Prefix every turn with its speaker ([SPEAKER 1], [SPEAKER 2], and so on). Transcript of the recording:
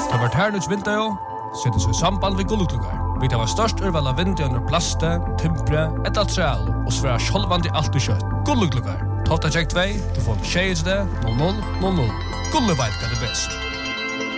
[SPEAKER 1] Ta vart hernuts vinter setter seg samband ved gullugluggar. Vi tar størst urval av vinter under plaste, timpre, etla træl og sværa sjolvandi alt i kjøtt. Gullugluggar. Totta check 2, du får 6 00 00. Gullu veit hva det best.